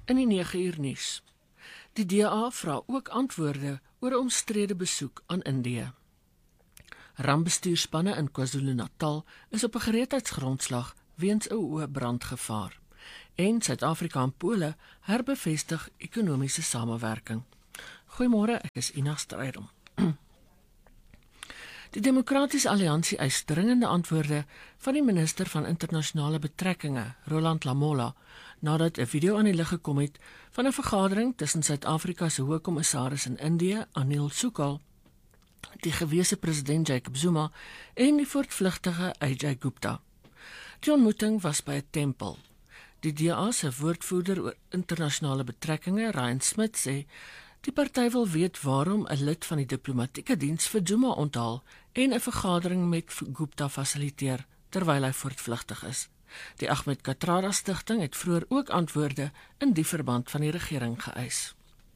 In die 9 uur nuus. Die DA vra ook antwoorde oor 'n omstrede besoek aan Indië. Rampbestuurspanne in KwaZulu-Natal is op 'n gereedheidsgrondslag weens 'n hoë brandgevaar. En Suid-Afrika en Pole herbevestig ekonomiese samewerking. Goeiemôre, ek is Ina Strydom. Die Demokratiese Alliansie eis dringende antwoorde van die minister van internasionale betrekkinge, Roland Lamola, nadat 'n video aan die lig gekom het van 'n vergadering tussen Suid-Afrika se Hoogkommissaris in Indië, Anil Sukal, die gewese president Jacob Zuma en die voortvlugtige Ajay Gupta. Die ontmoeting was by 'n tempel. Die DA se woordvoerder oor internasionale betrekkinge, Ryan Smith, sê die party wil weet waarom 'n lid van die diplomatieke diens vir Zuma onthaal en 'n vergadering met Gupta fasiliteer terwyl hy voortvlugtig is. Die Ahmed Kathrada Stichting het vroeër ook antwoorde in die verband van die regering geëis.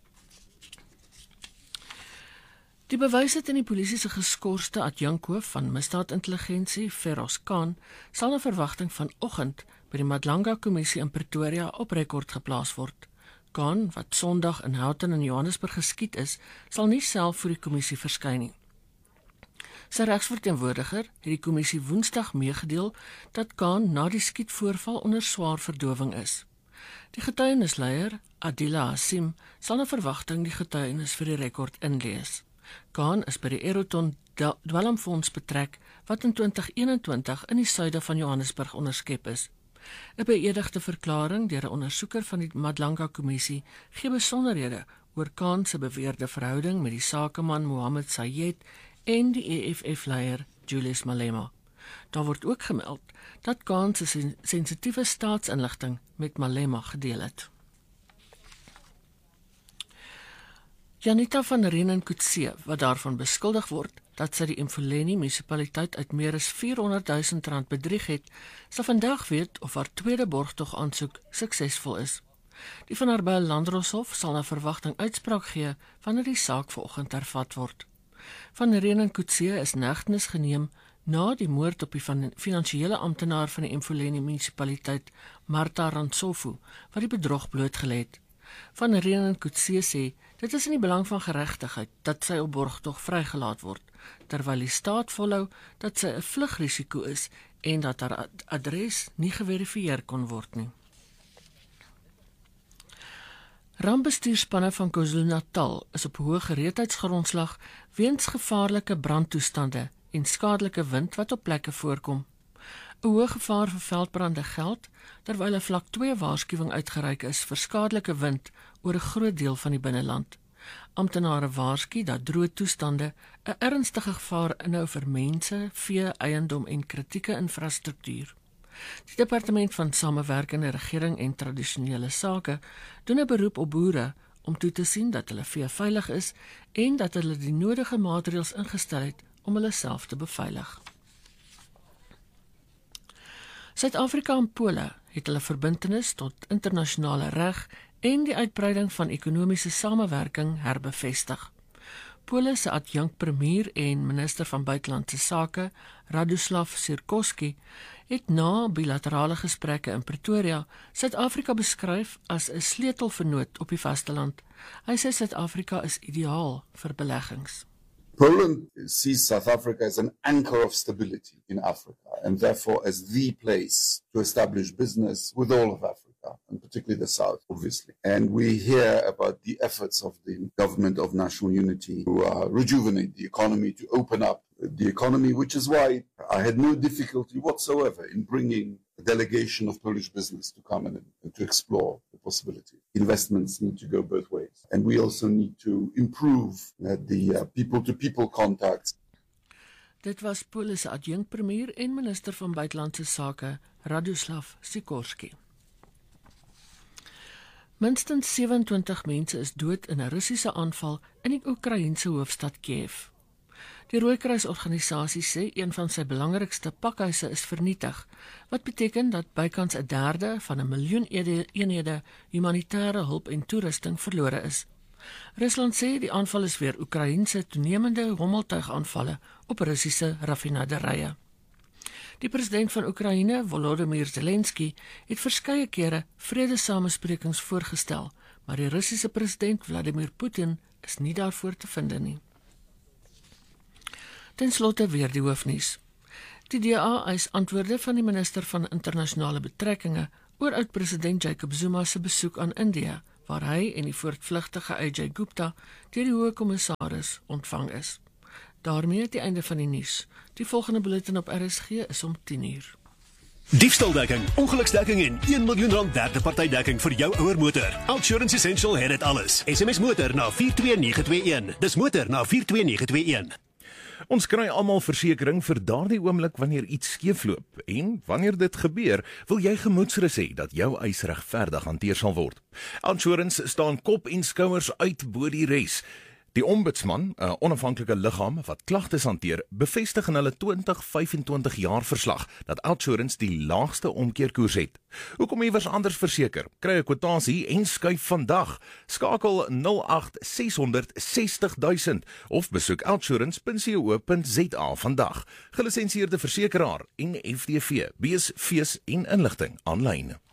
Die bewyse teen die polisie se geskorste adjunkhoof van misdaadintelligensie, Feroz Khan, sal na verwagting vanoggend by die Madlanga Kommissie in Pretoria op rekord geplaas word. Khan, wat Sondag in Houghton in Johannesburg geskiet is, sal nie self voor die kommissie verskyn nie. Sy regsverteenwoordiger het die kommissie Woensdag meegedeel dat Khan na die skietvoorval onder swaar verdowing is. Die getuienisleier, Adila Hassim, sal na verwagting die getuienis vir die rekord inlees. Khan is by die Eroton Dwelmfonds betrek wat in 2021 in die suide van Johannesburg onderskep is. 'n beëdigde verklaring deur 'n ondersoeker van die Madlanga Kommissie gee besonderhede oor Khan se beweerde verhouding met die sakeman Mohammed Sayed en die EFF-leier Julius Malema. Daar word ook gemeld dat Khan se sensitiewe staatsinligting met Malema gedeel het. Janita van Renen Coetzee, wat daarvan beskuldig word dat sy die Emfuleni munisipaliteit uit meer as R400.000 bedrieg het, sal vandag weet of haar tweede borgtogaansoek suksesvol is. Die Van Arbel Landdroshof sal na verwagting uitspraak gee wanneer die saak vanoggend hervat word. Van Renen Coetzee is in hegtenis geneem na die moord op die finansiële amptenaar van die Emfuleni munisipaliteit, Martha Rantsofu, wat die bedrog blootgelê het. Van Renen Coetzee sê dit is in die belang van geregtigheid dat sy op borgtog vrygelaat word, terwyl die staat volhou dat sy 'n vlugrisiko is en dat haar adres nie geverifieer kon word nie. Rampbestuurspanne van KwaZulu-Natal is op hoë gereedheidsgrondslag weens gevaarlike brandtoestande en skadelike wind wat op plekke voorkom. 'n Hoë gevaar vir veldbrande geld, terwyl 'n vlak 2 waarskuwing uitgereik is vir skadelike wind oor 'n groot deel van die binneland. Amptenare waarsku dat droë toestande 'n ernstige gevaar inhou vir mense, vee, eiendom en kritieke infrastruktuur. Die Departement van Samewerkende Regering en Tradisionele Sake doen 'n beroep op boere om toe te sien dat hulle vee veilig is en dat hulle die nodige maatreëls ingestel het om hulle self te beveilig. Suid-Afrika en Pole het hulle verbintenis tot internasionale reg en die uitbreiding van ekonomiese samewerking herbevestig. Pole se adjunkt-premier en minister van buitelandse sake, Radoslaw Sikorski, het na bilaterale gesprekke in Pretoria Suid-Afrika beskryf as 'n sleutelvernoot op die vasteland. Hy sê Suid-Afrika is ideaal vir beleggings. Poland sees South Africa as an anchor of stability in Africa and therefore as the place to establish business with all of Africa, and particularly the South, obviously. And we hear about the efforts of the Government of National Unity to rejuvenate the economy, to open up the economy, which is why I had no difficulty whatsoever in bringing a delegation of Polish business to come in and to explore the possibility. Investments need to go both ways. And we also need to improve the people-to-people contacts. Dit was Pole se adjunkt-premier en minister van buitelandse sake, Radoslaw Sikorski. Minstens 27 mense is dood in 'n Russiese aanval in die Oekraïense hoofstad Kiev. Die Rooikruisorganisasie sê een van sy belangrikste pakhuise is vernietig, wat beteken dat bykans 1/3 van 1 miljoen eenhede humanitêre hulp en toerusting verlore is. Rusland sê die aanval is weer Oekraïense toenemende hommeltuigaanvalle op Russiese raffinaderye. Die president van Oekraïne, Volodymyr Zelensky, het verskeie kere vredesamesprekings voorgestel, maar die Russiese president Vladimir Putin is nie daarvoor te vind nie. Ten slotte weer die hoofnuus. Die DA eis antwoorde van die minister van internasionale betrekkinge oor oud-president Jacob Zuma se besoek aan India, waar hy en die voortvlugtige Ajay Gupta deur die hoë kommissaris ontvang is. Daarmee die einde van die nuus. Die volgende bulletin op RSG is om 10:00. Diefstaldekking, ongeluksdekking en R1 miljoen derde partydekking vir jou ouer motor. Outsurance Essential het dit alles. SMS motor na 42921. Dis motor na 42921. Ons kry almal versekering vir daardie oomblik wanneer iets skeefloop. En wanneer dit gebeur, wil jy gemoedsrus hê dat jou eis regverdig hanteer sal word. Outsurance staan kop en skouers uit bo die res. Die ombudsman, 'n onafhanklike liggaam wat klagtes hanteer, bevestig in hulle 2025 jaar verslag dat Outsurance die laagste omkeerkoers het. Hoekom iewers anders verseker? Kry 'n kwotasie en skuif vandag. Skakel 08 600 60 000 of besoek outsurance.co.za vandag. Gelisensieerde versekeraar en FTV, wees fees en inligting aanlyn.